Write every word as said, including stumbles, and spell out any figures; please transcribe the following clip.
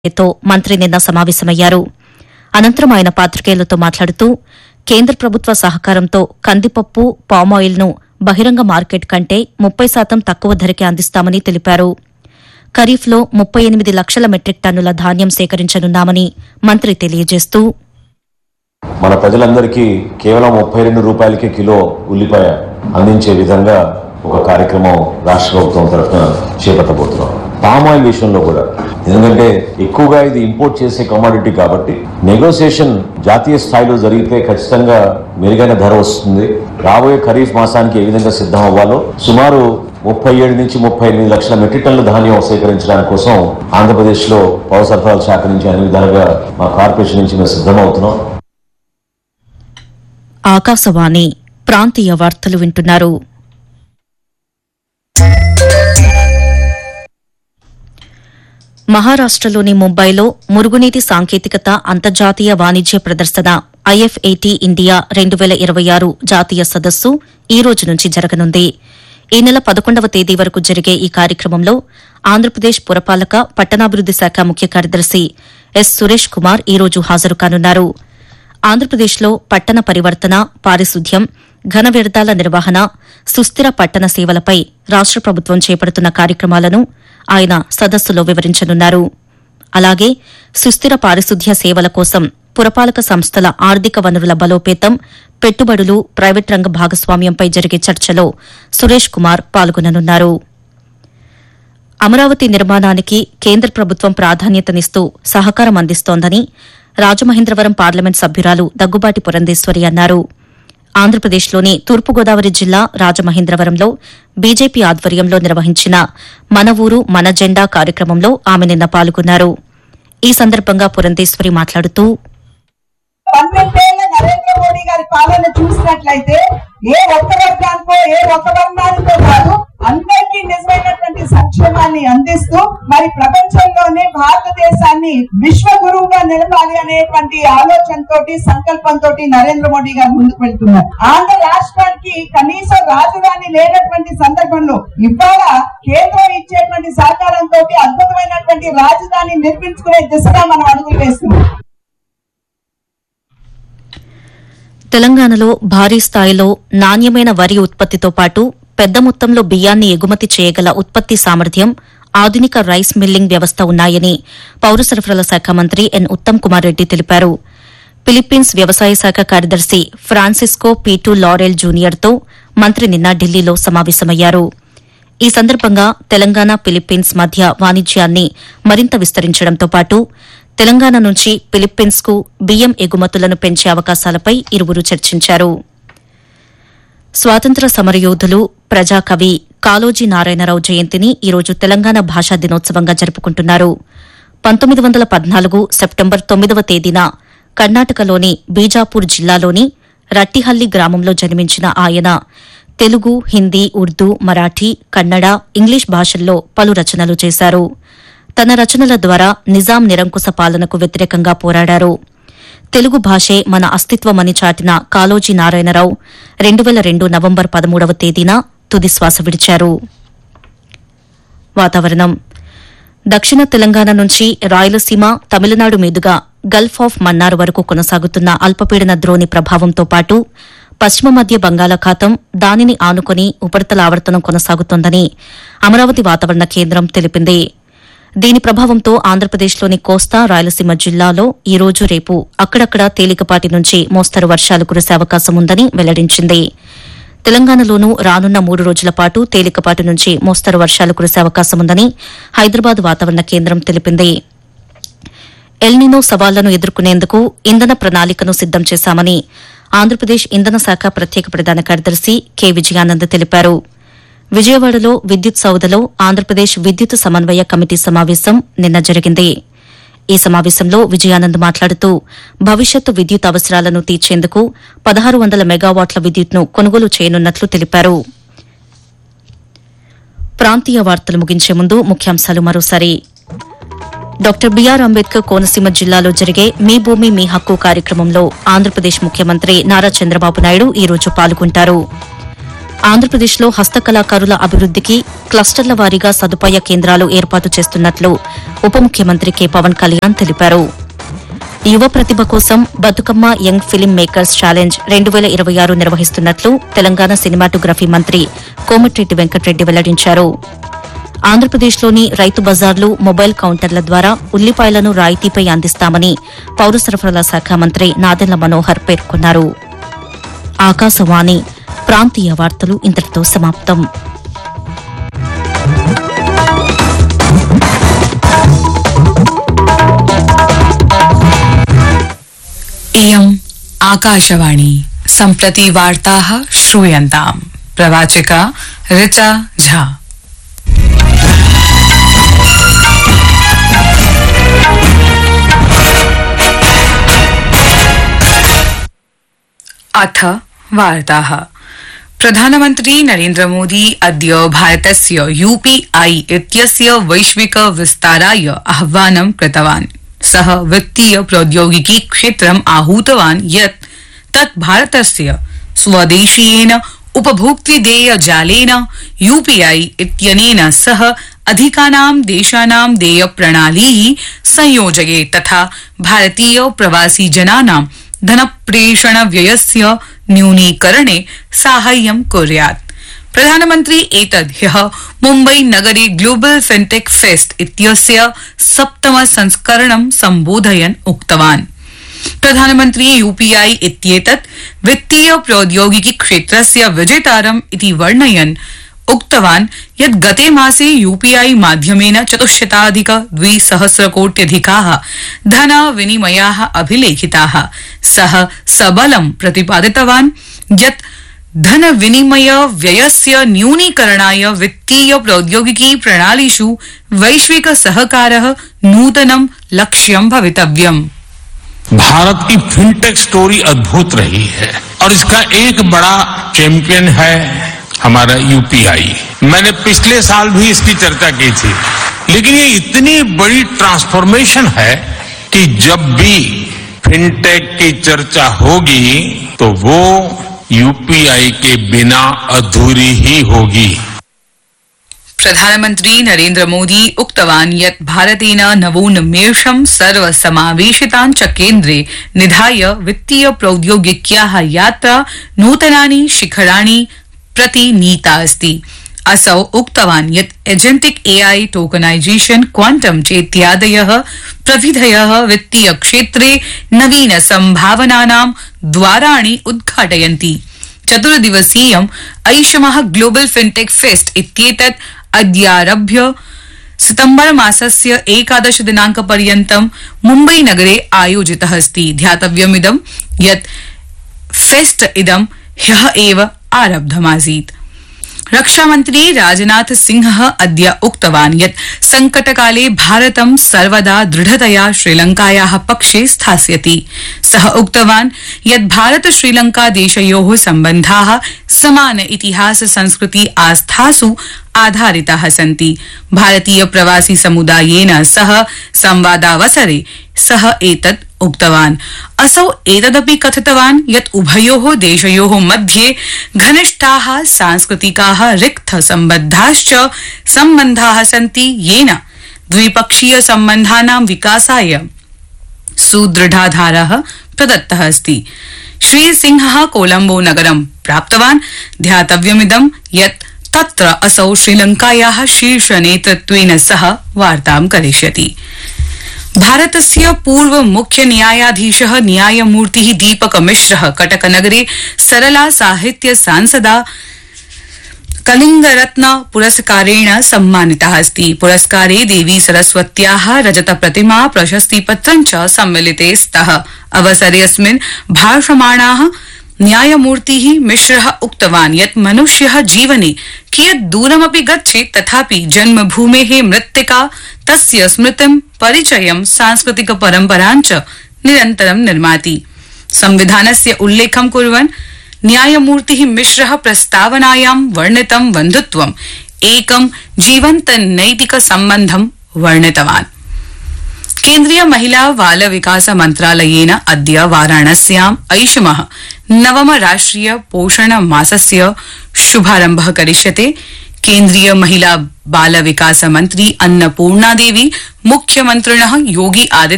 తో మంత్రి నిన్న సమావేశమయ్యారు. అనంతరం ఆయన పాతికేయులతో మాట్లాడుతూ కేంద్ర ప్రభుత్వ సహకారంతో కందిపప్పు పామాయిల్ ను బహిరంగ మార్కెట్ కంటే ముప్పై శాతం తక్కువ ధరకే అందిస్తామని తెలిపారు. ఖరీఫ్లో ముప్పై ఎనిమిది లక్షల మెట్రిక్ టన్నుల ధాన్యం సేకరించనున్నామని మంత్రి తెలియజేస్తూ మన ప్రజలందరికీ కేవలం ముప్పై రెండు రూపాయలకి కిలో ఉల్లిపాయ అందించే విధంగా ఒక కార్యక్రమం రాష్ట్ర ప్రభుత్వం తరఫున చేపట్టబోతున్నాం. పామ్ ఆయిల్ విషయంలో కూడా ఎందుకంటే ఎక్కువగా ఇది ఇంపోర్ట్ చేసే కమాడిటీ కాబట్టి నెగోసియేషన్ జాతీయ స్థాయిలో జరిగితే ఖచ్చితంగా మెరుగైన ధర వస్తుంది. రాబోయే ఖరీఫ్ మాసానికి ఏ విధంగా సిద్ధం అవ్వాలో సుమారు ముప్పై ఏడు నుంచి ముప్పై ఎనిమిది లక్షల మెట్రిక్ టన్నుల ధాన్యం సేకరించడానికి కోసం ఆంధ్రప్రదేశ్ లో పౌర సరఫరాల శాఖ నుంచి అన్ని విధాలుగా మా కార్పొరేషన్ నుంచి మేము సిద్దమవుతున్నాం. ఆకాశవాణి ప్రాంతీయ వార్తలు వింటున్నారు. మహారాష్టలోని ముంబైలో మురుగునీటి సాంకేతికత అంతర్జాతీయ వాణిజ్య ప్రదర్శన ఐఎఫ్ఏటీ ఇండియా రెండు వేల ఇరవై ఆరు జాతీయ సదస్సు ఈ రోజు నుంచి జరగనుంది. ఈ నెల పదకొండవ తేదీ వరకు జరిగే ఈ కార్యక్రమంలో ఆంధ్రప్రదేశ్ పురపాలక పట్టణాభివృద్ది శాఖ ముఖ్య కార్యదర్శి ఎస్ సురేష్ కుమార్ ఈ రోజు హాజరు కానున్నారు. ఆంధ్రప్రదేశ్లో పట్టణ పరివర్తన, పారిశుద్ధ్యం, ఘన వ్యర్థాల నిర్వహణ, సుస్థిర పట్టణ సేవలపై రాష్ట ప్రభుత్వం చేపడుతున్న కార్యక్రమాలను ఆయన సదస్సులో వివరించనున్నారు. అలాగే సుస్థిర పారిశుద్ధ్య సేవల కోసం పురపాలక సంస్థల ఆర్థిక వనరుల బలోపేతం, పెట్టుబడులు, ప్రైవేట్ రంగ భాగస్వామ్యంపై జరిగే చర్చలో సురేష్ కుమార్ పాల్గొననున్నారు. అమరావతి నిర్మాణానికి కేంద్ర ప్రభుత్వం ప్రాధాన్యతనిస్తూ సహకారం అందిస్తోందని రాజమహేంద్రవరం పార్లమెంట్ సభ్యురాలు దగ్గుబాటి పురంధేశ్వరి అన్నారు. ఆంధ్రప్రదేశ్లోని తూర్పుగోదావరి జిల్లా రాజమహేంద్రవరంలో బీజేపీ ఆధ్వర్యంలో నిర్వహించిన మన ఊరు మన జెండా కార్యక్రమంలో ఆమె నిన్న పాల్గొన్నారు. ఈ సందర్భంగా పురంధేశ్వరి మాట్లాడుతూ పన్నెండేళ్ల నరేంద్ర మోడీ గారి పాలన చూసినట్లయితే ఏ ఒక్క వర్గానికో ఏ ఒక్క వర్గానికో కాదు అందరికీ నిజమైనటువంటి సంక్షేమాన్ని అందిస్తూ మరి ప్రపంచంలోనే భారతదేశాన్ని విశ్వ గురువుగా నిలపాలి అనేటువంటి ఆలోచనతో సంకల్పంతో నరేంద్ర మోడీ గారు ముందుకు వెళ్తున్నారు. ఆంధ్ర రాష్ట్రానికి కనీసం రాజధాని లేనటువంటి సందర్భంలో ఇవాళ కేంద్రం ఇచ్చేటువంటి సహకారంతో అద్భుతమైనటువంటి రాజధాని నిర్మించుకునే దిశగా మనం అడుగులు వేస్తున్నాం. తెలంగాణలో భారీ స్థాయిలో నాణ్యమైన వరి ఉత్పత్తితో పాటు పెద్ద మొత్తంలో బియ్యాన్ని ఎగుమతి చేయగల ఉత్పత్తి సామర్థ్యం, ఆధునిక రైస్ మిల్లింగ్ వ్యవస్థ ఉన్నాయని పౌర సరఫరాల శాఖ మంత్రి ఎన్ ఉత్తమ్ కుమార్ రెడ్డి తెలిపారు. ఫిలిప్పీన్స్ వ్యవసాయ శాఖ కార్యదర్శి ఫ్రాన్సిస్కో పీటు లారెల్ జూనియర్తో మంత్రి నిన్న ఢిల్లీలో సమావేశమయ్యారు. ఈ సందర్భంగా తెలంగాణ ఫిలిప్పీన్స్ మధ్య వాణిజ్యాన్ని మరింత విస్తరించడంతో పాటు తెలంగాణ నుంచి ఫిలిప్పీన్స్ కు బియ్యం ఎగుమతులను పెంచే అవకాశాలపై ఇరువురు చర్చించారు. స్వాతంత్ర సమరయోధులు, ప్రజాకవి కాళోజీ నారాయణరావు జయంతిని ఈరోజు తెలంగాణ భాషా దినోత్సవంగా జరుపుకుంటున్నారు. పంతొమ్మిది వందల పద్నాలుగు సెప్టెంబర్ తొమ్మిదవ తేదీన కర్ణాటకలోని బీజాపూర్ జిల్లాలోని రట్టిహల్లి గ్రామంలో జన్మించిన ఆయన తెలుగు, హిందీ, ఉర్దూ, మరాఠీ, కన్నడ, ఇంగ్లీష్ భాషల్లో పలు రచనలు చేశారు. తన రచనల ద్వారా నిజాం నిరంకుశ పాలనకు వ్యతిరేకంగా పోరాడారు. తెలుగు భాషే మన అస్తిత్వమని చాటిన కాళోజీ నారాయణరావు రెండు వేల రెండు నవంబర్ పదమూడవ తేదీన తుదిశ్వాస విడిచారు. వాతావరణం. దక్షిణ తెలంగాణ నుంచి రాయలసీమ, తమిళనాడు మీదుగా గల్ఫ్ ఆఫ్ మన్నార్ వరకు కొనసాగుతున్న అల్పపీడన ద్రోణి ప్రభావంతో పాటు పశ్చిమ మధ్య బంగాళాఖాతం, దానిని ఆనుకుని ఉపరితల ఆవర్తనం కొనసాగుతోందని అమరావతి వాతావరణ కేంద్రం తెలిపింది. దీని ప్రభావంతో ఆంధ్రప్రదేశ్లోని కోస్తా, రాయలసీమ జిల్లాలో ఈ రోజు, రేపు అక్కడక్కడ తేలికపాటి నుంచి మోస్తరు వర్షాలు కురిసే అవకాశం ఉందని వెల్లడించింది. తెలంగాణలోనూ రానున్న మూడు రోజుల పాటు తేలికపాటి నుంచి మోస్తరు వర్షాలు కురిసే అవకాశం ఉందని హైదరాబాద్ వాతావరణ కేంద్రం తెలిపింది. ఎల్నినో సవాళ్లను ఎదుర్కొనేందుకు ఇంధన ప్రణాళికను సిద్దం చేశామని ఆంధ్రప్రదేశ్ ఇంధన శాఖ ప్రత్యేక ప్రధాన కార్యదర్శి కె విజయానంద్ తెలిపారు. విజయవాడలో విద్యుత్ సౌధలో ఆంధ్రప్రదేశ్ విద్యుత్ సమన్వయ కమిటీ సమావేశం నిన్న జరిగింది. ఈ సమావేశంలో విజయానంద్ మాట్లాడుతూ భవిష్యత్తు విద్యుత్ అవసరాలను తీర్చేందుకు పదహారు వందల మెగావాట్ల విద్యుత్ను కొనుగోలు చేయనున్నట్లు తెలిపారు. ప్రాంతీయ వార్తలు ముగించే ముందు ముఖ్యాంశాలు మరోసారి. డాక్టర్ బీఆర్ అంబేద్కర్ కోనసీమ జిల్లాలో జరిగే మీ భూమి మీ హక్కు కార్యక్రమంలో ఆంధ్రప్రదేశ్ ముఖ్యమంత్రి నారా చంద్రబాబు నాయుడు ఈ రోజు పాల్గొంటారు. ఆంధ్రప్రదేశ్లో హస్తకళాకారుల అభివృద్దికి క్లస్టర్ల వారీగా సదుపాయ కేంద్రాలు ఏర్పాటు చేస్తున్నట్లు ఉప ముఖ్యమంత్రి కె పవన్ కళ్యాణ్ తెలిపారు. యువ ప్రతిభ కోసం Bathukamma young film makers challenge రెండు వేల ఇరవై ఆరు నిర్వహిస్తున్నట్లు తెలంగాణ సినిమాటోగ్రఫీ మంత్రి కోమటిరెడ్డి వెంకటరెడ్డి వెల్లడించారు. ఆంధ్రప్రదేశ్లోని రైతు బజార్లు మొబైల్ కౌంటర్ల ద్వారా ఉల్లిపాయలను రాయితీపై అందిస్తామని పౌర సరఫరాల శాఖ మంత్రి నాదెండ్ల మనోహర్ పేర్కొన్నారు. ఆకాశవాణి ప్రాంతీయ వార్తలు ఇంతటితో సమాప్తం. इयम् आकाशवाणी सम्प्रति वार्ताः श्रूयन्ताम्. प्रवाचिका ऋचा झा. अथ वार्ताः. प्रधानमन्त्री नरेन्द्र मोदी अद्य भारतस्य यूपीआई इत्यस्य वैश्विक विस्ताराय आह्वानं कृतवान्. सः वित्तीय प्रौद्योगिकी क्षेत्रम् आहूतवान् यत् तत् भारतस्य स्वदेशीयेन उपभोक्तृदेय जालेन यूपीआई इत्यनेन सह अधिकानां देशानां देय प्रणालीः संयोजयेत् तथा भारतीय प्रवासी जनानां धनप्रेषण व्ययस्य न्यूनीकरणे साहाय्यं कुर्यात्. प्रधानमन्त्री एतद् ह्यः मुम्बई नगरे ग्लोबल फिनटेक फेस्ट इत्यस्य सप्तम संस्करणं सम्बोधयन् उक्तवान्. प्रधानमन्त्री यूपीआई इत्येतत् वित्तीय प्रौद्योगिकी क्षेत्रस्य विजेतारम् इति वर्णयन् उक्तवान् यत् गते मासे यूपीआई माध्यमेन चतुश्शताधिक द्विसहस्रकोट्यधिकाः धन विनिमयाः अभिलेखिताः. सः सबलं प्रतिपादितवान् यत् धन विनिमय व्ययस्य न्यूनीकरणाय वित्तीय प्रौद्योगिकी प्रणालीषु वैश्विक सहकारः नूतनं लक्ष्यं भवितव्यम्. भारत की फिनटेक स्टोरी अद्भुत रही है और इसका एक बड़ा चैंपियन है हमारा यूपीआई. मैंने पिछले साल भी इसकी चर्चा की थी, लेकिन ये इतनी बड़ी ट्रांसफॉर्मेशन है कि जब भी फिनटेक की चर्चा होगी तो वो यूपीआई के बिना अधूरी ही होगी. प्रधानमन्त्री नरेन्द्र मोदी उक्तवान् यत् भारतेन नवोन्मेषं सर्वसमावेशितां च केन्द्रे निधाय वित्तीय प्रौद्योगिक्याः यात्रा नूतनानि शिखराणि प्रति नीता अस्ति. असौ उक्तवान् यत् एजेन्टिक एआई टोकनाइजेशन क्वांटम चेत्यादयः प्रविधयः वित्तीय क्षेत्रे नवीन संभावनानां द्वाराणि उद्घाटयन्ति. चतुर्दिवसीयम् ऐषमः ग्लोबल फिनटेक फेस्ट इत्येतत् अद्यारभ्य सितम्बर मासस्य एकादश दिनांक पर्यन्तं मुम्बई नगरे आयोजितः अस्ति. ध्यातव्यमिदं यत् फेस्ट इदं ह्यः एव आरब्धमासीत्. रक्षामन्त्री राजनाथ सिंहः अद्य उक्तवान् यत् संकटकाले भारतं सर्वदा दृढतया श्रीलंकायाः पक्षे स्थास्यति. सः उक्तवान् यत् भारत श्रीलंका देशयोः सम्बन्धाः समान इतिहास संस्कृति आस्थासु आधारिताः सन्ति. भारतीय प्रवासी समुदायेन सह संवादावसरे सः एतत् उक्तवान्. असौ एतदपि कथितवान् यत् उभयोः देशयोः मध्ये घनिष्ठाः सांस्कृतिकाः रिक्त सम्बद्धाश्च सम्बन्धाः सन्ति येन द्विपक्षीय सम्बन्धानां विकासाय सुदृढाधारः प्रदत्तः अस्ति. श्रीसिंहः कोलंबो नगरं प्राप्तवान्. ध्यातव्यमिदं यत् तत्र असौ श्रीलंकायाः शीर्ष नेतृत्वेन सह वार्तां करिष्यति. भारतस्य पूर्व मुख्य न्यायाधीशः न्यायमूर्तिः दीपक मिश्रः कटकनगरे सरला साहित्य सांसदा कलिंगरत्न पुरस्कारेण सम्मानितः अस्ति. पुरस्कारे देवी सरस्वत्याः रजत प्रतिमा प्रशस्तिपत्रं च सम्मिलिते स्तः. अवसरेऽस्मिन् भाषमाणाः न्यायमूर्तिः मिश्रः उक्तवान् यत् मनुष्यः जीवने कियत् दूरमपि गच्छेत् तथापि जन्मभूमेः मृत्तिका तस्य स्मृतिं परिचयं सांस्कृतिक परम्परां च निरन्तरं निर्माति. संविधानस्य उल्लेखं कुर्वन् न्यायमूर्तिः मिश्रः प्रस्तावनायां वर्णितं बन्धुत्वम् एकं जीवन्त नैतिक सम्बन्धं वर्णितवान्. केन्द्रीय महिला बाल विकास मन्त्रालयेन अद्य वाराणस्याम् ऐषमः नवम राष्ट्रिय पोषण मासस्य शुभारम्भः करिष्यते। केन्द्रीय महिला बाल विकास मन्त्री अन्नपूर्णा देवी मुख्यमन्त्रिणः योगी आदित्य